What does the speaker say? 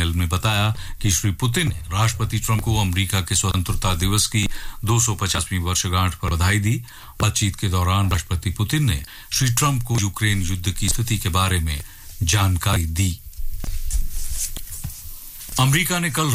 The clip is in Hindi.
चैनल ने बताया कि श्री पुतिन ने राष्ट्रपति ट्रंप को अमेरिका के स्वतंत्रता दिवस की 250वीं वर्षगांठ पर बधाई दी। बातचीत के दौरान राष्ट्रपति पुतिन ने श्री ट्रंप को यूक्रेन युद्ध की स्थिति के बारे में जानकारी दी। अमेरिका ने कल